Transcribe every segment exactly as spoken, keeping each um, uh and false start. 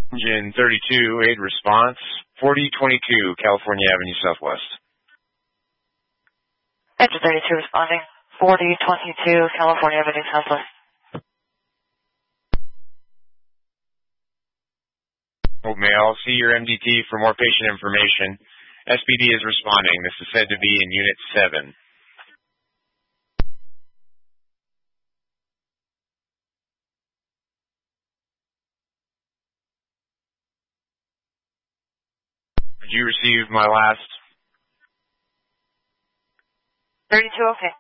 Engine thirty-two, aid response, forty twenty-two, California Avenue Southwest. Engine thirty-two responding, forty twenty-two, California Avenue Southwest. Hope Mail, see your M D T for more patient information. S P D is responding. This is said to be in Unit seven. Did you receive my last? thirty-two, okay.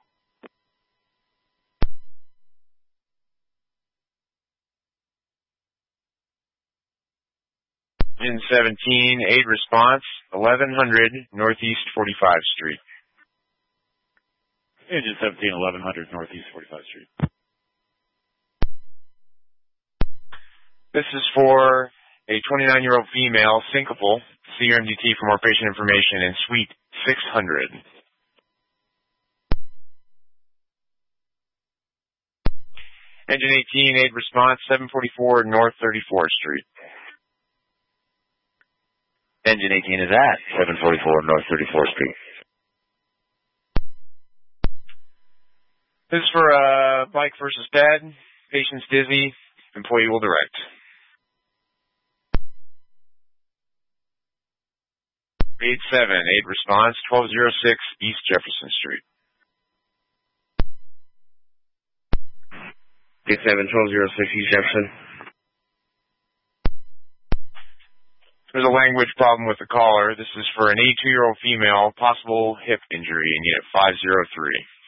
Engine seventeen, aid response, eleven hundred Northeast forty-fifth Street. Engine seventeen, eleven hundred Northeast forty-fifth Street. This is for a twenty-nine-year-old female, syncopal. See your M D T for more patient information in Suite six hundred. Engine eighteen, aid response, seven forty-four North thirty-fourth Street. Engine eighteen is at seven forty-four North thirty-fourth Street. This is for uh, bike versus bed. Patient's dizzy. Employee will direct. eight seven, aid response, twelve oh six East Jefferson Street. eight seven, twelve oh six East Jefferson. There's a language problem with the caller. This is for an eighty-two-year-old female, possible hip injury in Unit five oh three.